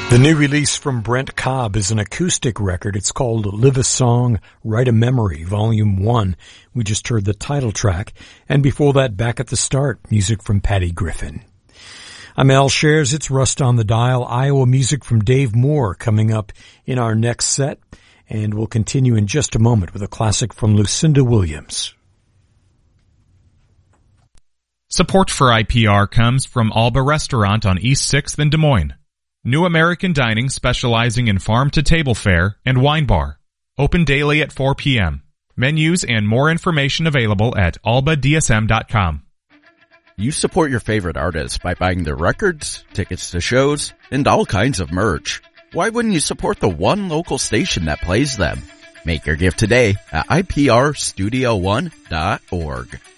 The new release from Brent Cobb is an acoustic record. It's called Live a Song, Write a Memory, Volume 1. We just heard the title track. And before that, back at the start, music from Patty Griffin. I'm Al Shares. It's Rust on the Dial. Iowa music from Dave Moore coming up in our next set. And we'll continue in just a moment with a classic from Lucinda Williams. Support for IPR comes from Alba Restaurant on East 6th in Des Moines. New American Dining specializing in farm-to-table fare and wine bar. Open daily at 4 p.m. Menus and more information available at albadsm.com. You support your favorite artists by buying their records, tickets to shows, and all kinds of merch. Why wouldn't you support the one local station that plays them? Make your gift today at iprstudio1.org.